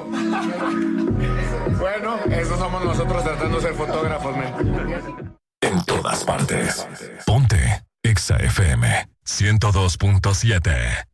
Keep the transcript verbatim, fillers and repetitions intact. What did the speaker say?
Bueno, eso somos nosotros tratando de ser fotógrafos, men. En todas partes. Ponte Exa F M ciento dos punto siete.